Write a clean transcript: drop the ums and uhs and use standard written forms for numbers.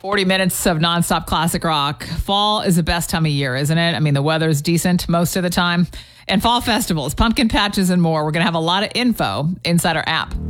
40 minutes of nonstop classic rock. Fall is the best time of year, isn't it? I mean, the weather's decent most of the time. And fall festivals, pumpkin patches, and more. We're going to have a lot of info inside our app.